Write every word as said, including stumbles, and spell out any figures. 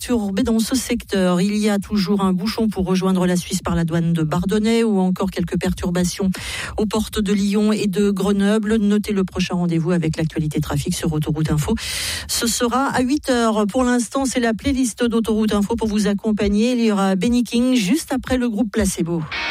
perturbé dans ce secteur. Il y a toujours un bouchon pour rejoindre la Suisse par la douane de Bardonnay ou encore quelques perturbations aux portes de Lyon et de Grenoble. Notez le prochain rendez-vous avec l'actualité trafic sur Autoroute Info. Ce sera à huit heures. Pour l'instant, c'est la playlist d'Autoroute Info pour vous accompagner. Il y aura Benny King juste après le groupe Placebo.